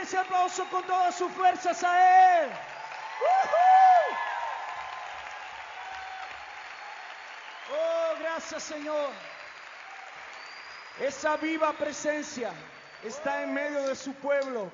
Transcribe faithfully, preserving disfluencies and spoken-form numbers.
ese aplauso con todas sus fuerzas a Él. ¡Uh-huh! Oh, gracias, Señor. Esa viva presencia está en medio de su pueblo.